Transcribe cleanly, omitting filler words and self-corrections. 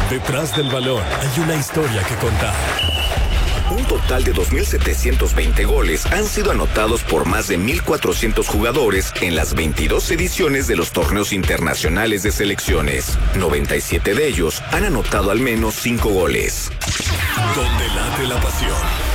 Detrás del balón hay una historia que contar. Un total de 2.720 goles han sido anotados por más de 1.400 jugadores en las 22 ediciones de los torneos internacionales de selecciones. 97 de ellos han anotado al menos 5 goles. Donde late la pasión.